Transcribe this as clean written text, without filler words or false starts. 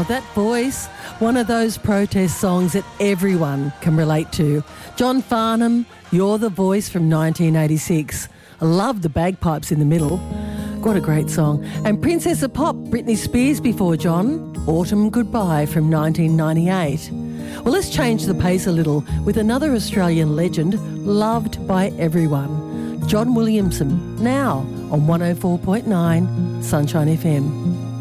Oh, that voice. One of those protest songs that everyone can relate to. John Farnham, You're the Voice from 1986. I love the bagpipes in the middle. What a great song. And Princess of Pop, Britney Spears before John, Autumn Goodbye from 1998. Well, let's change the pace a little with another Australian legend loved by everyone. John Williamson, now on 104.9 Sunshine FM.